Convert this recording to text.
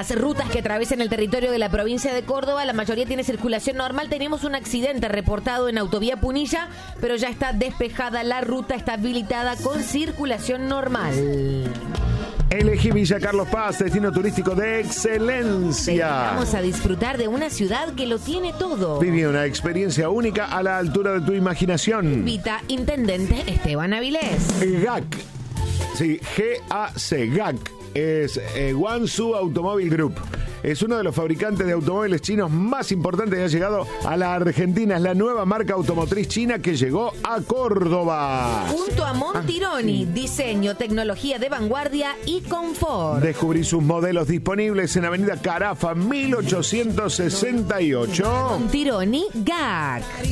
las rutas que atraviesan el territorio de la provincia de Córdoba, la mayoría tiene circulación normal. Tenemos un accidente reportado en Autovía Punilla, pero ya está despejada la ruta, está habilitada con circulación normal. Elegí Villa Carlos Paz, destino turístico de excelencia. Vamos a disfrutar de una ciudad que lo tiene todo. Viví una experiencia única a la altura de tu imaginación. Invita Intendente Esteban Avilés. GAC. Sí, GAC. GAC es Guangzhou Automóvil Group. Es uno de los fabricantes de automóviles chinos más importantes que ha llegado a la Argentina. Es la nueva marca automotriz china que llegó a Córdoba. Junto a Montironi, diseño, tecnología de vanguardia y confort. Descubrí sus modelos disponibles en Avenida Carafa 1868. Montironi GAC.